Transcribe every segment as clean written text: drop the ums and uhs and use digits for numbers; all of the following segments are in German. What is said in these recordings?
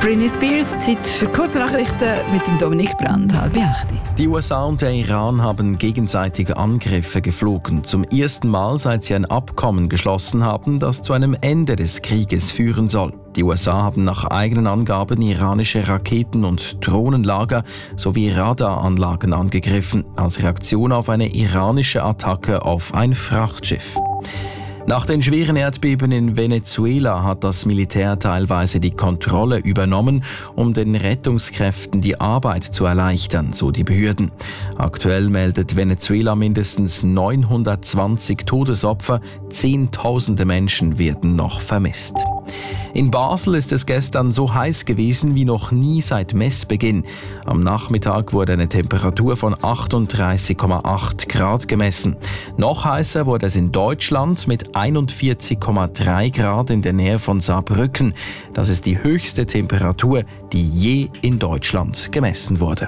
Britney Spears, Zeit für kurze Nachrichten mit dem Dominik Brand, 7:30. Die USA und der Iran haben gegenseitige Angriffe geflogen. Zum ersten Mal, seit sie ein Abkommen geschlossen haben, das zu einem Ende des Krieges führen soll. Die USA haben nach eigenen Angaben iranische Raketen- und Drohnenlager sowie Radaranlagen angegriffen, als Reaktion auf eine iranische Attacke auf ein Frachtschiff. Nach den schweren Erdbeben in Venezuela hat das Militär teilweise die Kontrolle übernommen, um den Rettungskräften die Arbeit zu erleichtern, so die Behörden. Aktuell meldet Venezuela mindestens 920 Todesopfer, Zehntausende Menschen werden noch vermisst. In Basel ist es gestern so heiß gewesen wie noch nie seit Messbeginn. Am Nachmittag wurde eine Temperatur von 38,8 Grad gemessen. Noch heißer wurde es in Deutschland mit 41,3 Grad in der Nähe von Saarbrücken. Das ist die höchste Temperatur, die je in Deutschland gemessen wurde.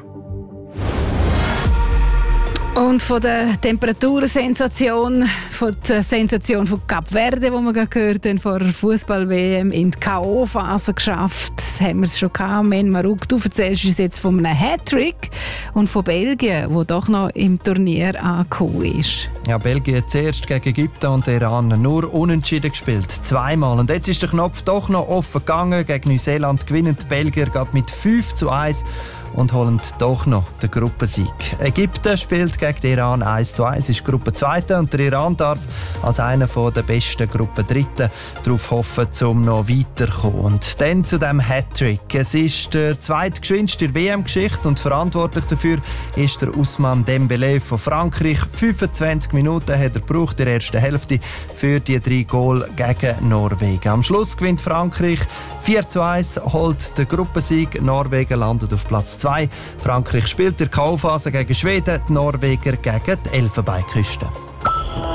Und von der Temperatursensation, von der Sensation von Kap Verde, die wir gerade gehört haben, vor der Fußball-WM in die K.O.-Phase geschafft. Das haben wir es schon gehabt. Men Marouk, du erzählst uns jetzt von einem Hattrick und von Belgien, wo doch noch im Turnier angekommen ist. Ja, Belgien zuerst gegen Ägypten und Iran nur unentschieden gespielt. Zweimal. Und jetzt ist der Knopf doch noch offen gegangen. Gegen Neuseeland gewinnen die Belgier gerade mit 5:1 und holen doch noch den Gruppensieg. Ägypten spielt gegen den Iran 1:1, ist Gruppenzweiter und der Iran darf als einer der besten Gruppendritten darauf hoffen, um noch weiterzukommen. Und dann zu dem Hattrick. Es ist der zweitgeschwindeste WM-Geschichte und verantwortlich dafür ist der Ousmane Dembélé von Frankreich. 25 Minuten hat er gebraucht in der ersten Hälfte für die 3 Goal gegen Norwegen. Am Schluss gewinnt Frankreich 4:1, holt den Gruppensieg. Norwegen landet auf Platz 2. Frankreich spielt in der K.O.-Phase gegen Schweden, die Norweger gegen die Elfenbeinküste.